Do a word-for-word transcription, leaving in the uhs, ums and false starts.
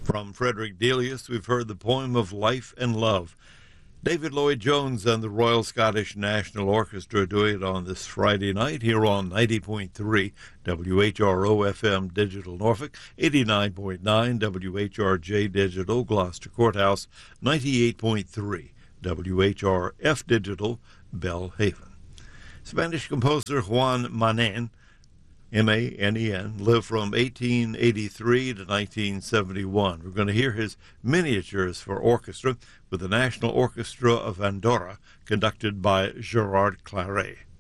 From Frederick Delius, we've heard the poem of Life and Love. David Lloyd-Jones and the Royal Scottish National Orchestra doing it on this Friday night here on ninety point three W H R O F M Digital Norfolk, eighty-nine point nine W H R J Digital Gloucester Courthouse, ninety-eight point three W H R F Digital Belhaven. Spanish composer Juan Manen, M A N E N, lived from eighteen eighty-three to nineteen seventy-one. We're going to hear his miniatures for orchestra with the National Orchestra of Andorra, conducted by Gerard Claret.